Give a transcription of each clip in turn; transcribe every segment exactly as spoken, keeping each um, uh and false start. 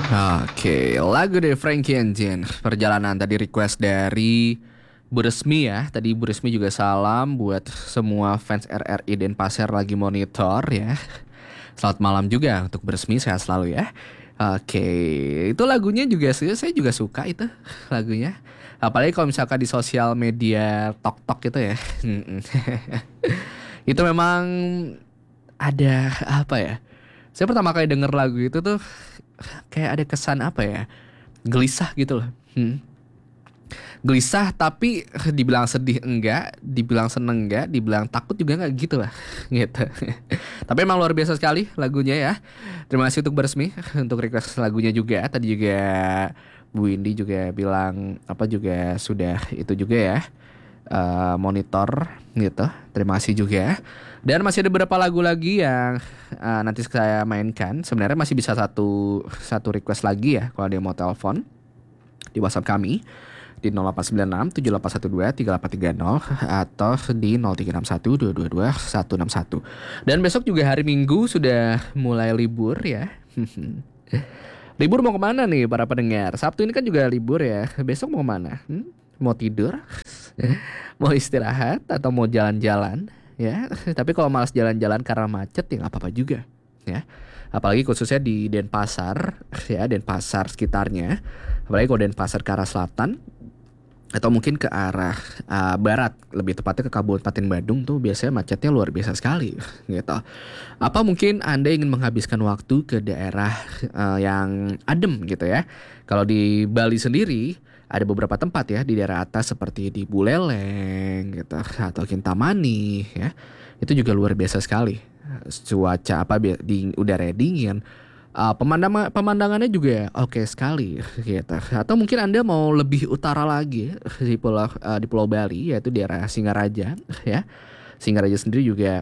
Oke, lagu dari Frankie and Jane. Perjalanan tadi request dari Bu Resmi ya. Tadi Bu Resmi juga salam buat semua fans R R I Denpasar lagi monitor ya. Selamat malam juga untuk Bu Resmi, sehat selalu ya. Oke, itu lagunya juga sih, saya juga suka itu lagunya. Apalagi kalau misalkan di sosial media tok-tok gitu ya. Itu memang ada apa ya? Saya pertama kali denger lagu itu tuh kayak ada kesan apa ya? Gelisah gitu loh. Hmm. Gelisah tapi dibilang sedih enggak, dibilang seneng enggak, dibilang takut juga enggak gitu lah. Gitu. Tapi emang luar biasa sekali lagunya ya. Terima kasih untuk Beresmi untuk request lagunya juga. Tadi juga Bu Windy juga bilang apa juga sudah itu juga ya. Uh, monitor gitu. Terima kasih juga. Dan masih ada beberapa lagu lagi yang uh, nanti saya mainkan. Sebenarnya masih bisa satu satu request lagi ya kalau dia mau telepon di WhatsApp kami di nol delapan sembilan enam tujuh delapan satu dua tiga delapan tiga nol atau di nol tiga enam satu dua dua dua satu enam satu. Dan besok juga hari Minggu sudah mulai libur ya. Libur mau kemana nih para pendengar? Sabtu ini kan juga libur ya. Besok mau kemana? Hmm? Mau tidur? Mau istirahat? Atau mau jalan-jalan? Ya, tapi kalau malas jalan-jalan karena macet ya nggak apa-apa juga ya. Apalagi khususnya di Denpasar ya, Denpasar sekitarnya. Apalagi kalau Denpasar ke arah selatan atau mungkin ke arah uh, barat, lebih tepatnya ke Kabupaten Badung tuh biasanya macetnya luar biasa sekali gitu. Apa mungkin Anda ingin menghabiskan waktu ke daerah uh, yang adem gitu ya. Kalau di Bali sendiri ada beberapa tempat ya di daerah atas seperti di Buleleng gitu atau Kintamani ya. Itu juga luar biasa sekali. Cuaca apa di udara dingin. Uh, pemandang pemandangannya juga oke sekali gitu. Atau mungkin Anda mau lebih utara lagi di pulau uh, di Pulau Bali yaitu daerah Singaraja ya. Singaraja sendiri juga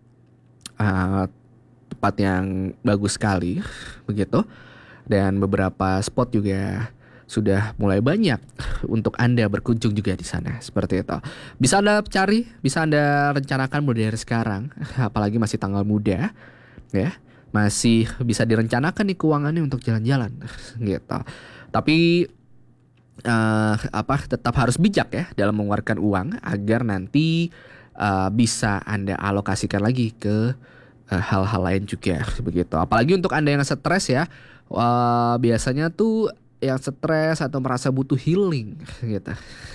uh, tempat yang bagus sekali begitu. Dan beberapa spot juga sudah mulai banyak untuk Anda berkunjung juga di sana seperti itu. Bisa Anda cari, bisa Anda rencanakan mulai dari sekarang, apalagi masih tanggal muda, ya, masih bisa direncanakan nih keuangannya untuk jalan-jalan, gitu. Tapi uh, apa tetap harus bijak ya dalam mengeluarkan uang agar nanti uh, bisa Anda alokasikan lagi ke uh, hal-hal lain juga, begitu. Apalagi untuk Anda yang stres ya, uh, biasanya tuh yang stres atau merasa butuh healing gitu.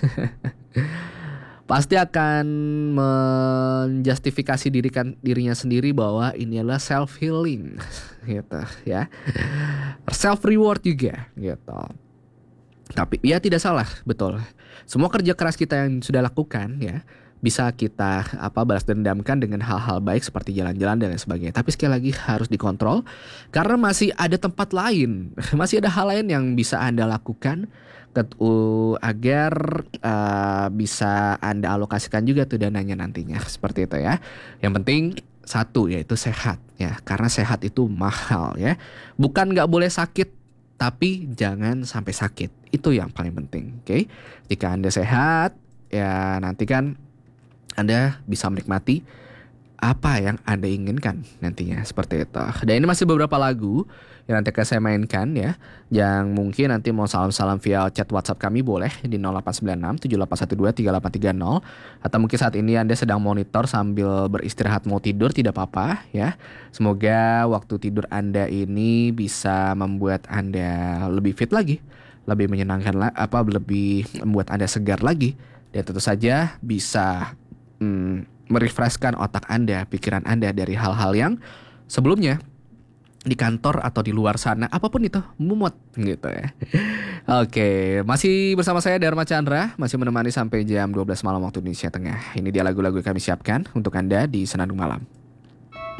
Pasti akan menjustifikasi dirikan dirinya sendiri bahwa ini adalah self healing gitu ya. Self reward juga gitu. Tapi ya tidak salah, betul. Semua kerja keras kita yang sudah lakukan ya bisa kita apa balas dendamkan dengan hal-hal baik seperti jalan-jalan dan lain sebagainya. Tapi sekali lagi harus dikontrol karena masih ada tempat lain, masih ada hal lain yang bisa Anda lakukan uh, agar uh, bisa Anda alokasikan juga tuh dananya nantinya seperti itu ya. Yang penting satu yaitu sehat ya, karena sehat itu mahal ya. Bukan nggak boleh sakit, tapi jangan sampai sakit. Itu yang paling penting. Oke, okay? Jika Anda sehat ya nanti kan Anda bisa menikmati apa yang Anda inginkan nantinya seperti itu. Dan ini masih beberapa lagu yang nanti akan saya mainkan ya. Yang mungkin nanti mau salam-salam via chat WhatsApp kami boleh di nol delapan sembilan enam tujuh delapan satu dua tiga delapan tiga nol. Atau mungkin saat ini Anda sedang monitor sambil beristirahat mau tidur, tidak apa-apa ya. Semoga waktu tidur Anda ini bisa membuat Anda lebih fit lagi, lebih menyenangkan apa lebih membuat Anda segar lagi. Dan tentu saja bisa Hmm, merefreshkan otak Anda, pikiran Anda dari hal-hal yang sebelumnya di kantor atau di luar sana, apapun itu, mumet gitu ya. Oke, masih bersama saya Dharma Chandra, masih menemani sampai jam dua belas malam waktu Indonesia Tengah. Ini dia lagu-lagu yang kami siapkan untuk Anda di Senandung Malam.